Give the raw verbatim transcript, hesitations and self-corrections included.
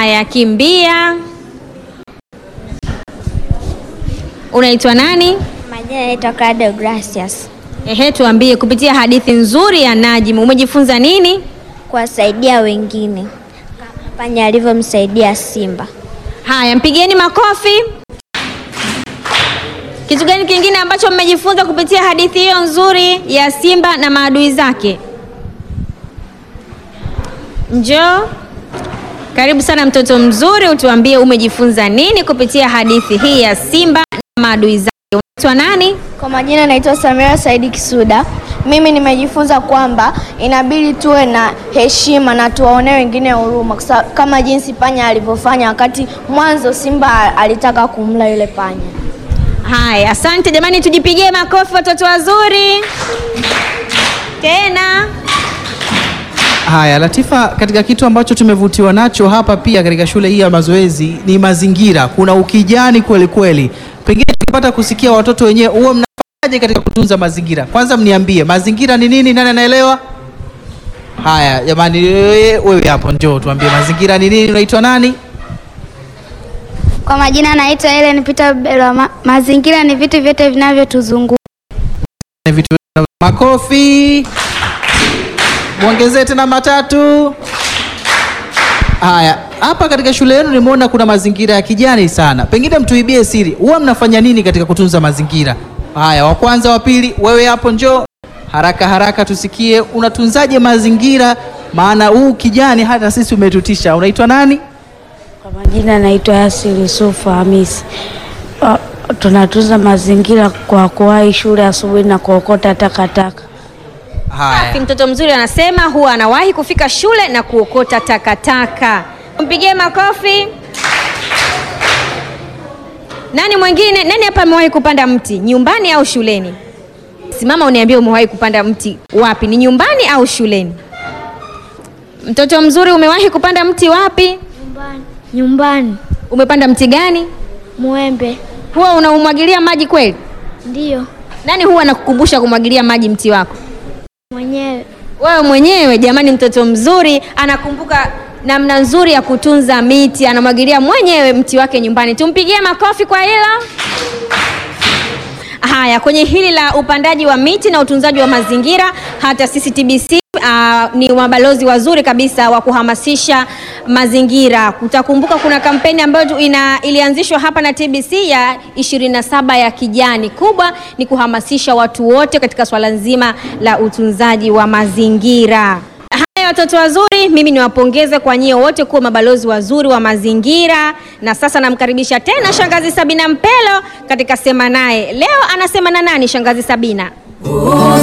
Haya, kimbia. Unaitwa nani? Majina naitwa Claudia Gracias. Ehe, tuambie kupitia hadithi nzuri ya Najim umejifunza nini? Kuwasaidia wengine kama panya alivyomsaidia simba. Haya, mpigeni makofi. Kitu gani kingine ambacho mmejifunza kupitia hadithi hiyo nzuri ya simba na maadui zake? Njoo. Karibu sana mtoto mzuri, utuambie umejifunza nini kupitia hadithi hii ya simba na maadui zake. Unaitwa nani? Kwa majina naitwa Samira Saidi Kisuda. Mimi nimejifunza kwamba inabidi tuwe na heshima na tuwaonee wengine huruma kama jinsi panya alivyofanya wakati mwanzo simba alitaka kumla yule panya. Haya, asante jamani, tujipigie makofi watoto wazuri. Tena. Haya, Latifa, katika kitu ambacho tumevutiwa nacho hapa pia katika shule hii ya mazoezi ni mazingira. Kuna ukijani kweli kweli. Pengine tukipata kusikia watoto wenyewe huwa mnafanyaje katika kutunza mazingira? Kwanza mniambie, mazingira ni nini? Nani anaelewa? Haya, jamani, wewe hapo njoo tuambie mazingira ni nini. Unaitwa nani? Kwa majina naitwa Helen Peter Belwa. Ma, mazingira ni vitu vyote vinavyotuzunguka. Ni vitu. Makofi. Muongezee tena matatu. Haya, hapa katika shule yenu nimeona kuna mazingira ya kijani sana. Pengine mtuibie siri, huwa mnafanya nini katika kutunza mazingira? Haya, wa kwanza, wa pili, wewe hapo njoo. Haraka haraka tusikie, unatunzaje mazingira? Maana huu kijani hata sisi umetutisha. Unaitwa nani? Kwa majina naitwa Yasir Yusufu Hamisi. Uh, tunatunza mazingira kwa kuwahi shule asubuhi na kuokota takataka. Haya. Mtoto mzuri anasema huwa anawahi kufika shule na kuokota takataka. Mpigie makofi. Nani mwingine? Nani hapa amewahi kupanda mti? Nyumbani au shuleni? Simama uniambie umewahi kupanda mti wapi? Ni nyumbani au shuleni? Mtoto mzuri, umewahi kupanda mti wapi? Nyumbani. Nyumbani. Umepanda mti gani? Muembe. Huwa unaumwagilia maji kweli? Ndio. Nani huwa anakukumbusha kumwagilia maji mti wako? Mwenyewe. Wewe mwenyewe. Jamani, mtoto mzuri anakumbuka namna nzuri ya kutunza miti, anamwagilia mwenyewe mti wake nyumbani. Tumpigie makofi kwa hilo. Haya, kwenye hili la upandaji wa miti na utunzaji wa mazingira, hata sisi T B C uh, ni mabalozi wazuri kabisa wa kuhamasisha mazingira. Utakumbuka kuna kampeni ambayo ina ilianzishwa hapa na T B C ya ishirini na saba ya kijani. Kubwa ni kuhamasisha watu wote katika swala nzima la utunzaji wa mazingira. Haya watoto wazuri, mimi niwapongeze kwa nyie wote kuwa mabalozi wazuri wa mazingira. Na sasa namkaribisha tena Shangazi Sabina Mpelo katika Sema Naye. Leo anasema na nani Shangazi Sabina?